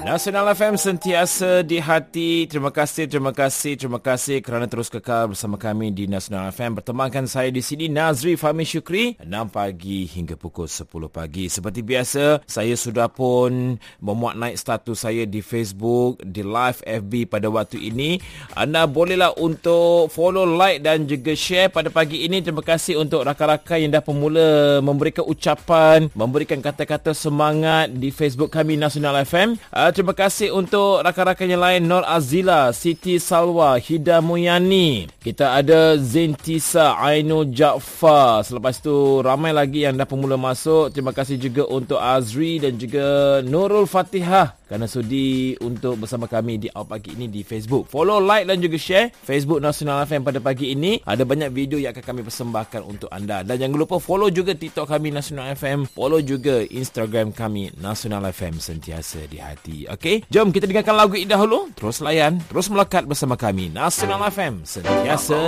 Nasional FM sentiasa di hati. Terima kasih kerana terus kekal bersama kami di Nasional FM. Bertemankan saya di sini Nazri Fahmi Syukri 6 pagi hingga pukul 10 pagi. Seperti biasa, saya sudah pun memuat naik status saya di Facebook, di live FB pada waktu ini. Anda bolehlah untuk follow, like dan juga share pada pagi ini. Terima kasih untuk rakan-rakan yang dah pemula memberikan ucapan, memberikan kata-kata semangat di Facebook kami Nasional FM. Terima kasih untuk rakan-rakan yang lain, Nur Azila, Siti Salwa, Hida Muyani. Kita ada Zentisa, Aino Jaafar. Selepas tu ramai lagi yang dah pemula masuk. Terima kasih juga untuk Azri dan juga Nurul Fatihah kerana sudi untuk bersama kami di awal pagi ini di Facebook. Follow, like dan juga share Facebook Nasional FM pada pagi ini. Ada banyak video yang akan kami persembahkan untuk anda. Dan jangan lupa follow juga TikTok kami Nasional FM. Follow juga Instagram kami Nasional FM, sentiasa di hati. Okey, jom kita dengarkan lagu ini dahulu. Terus layan, terus melekat bersama kami Nasional FM, sentiasa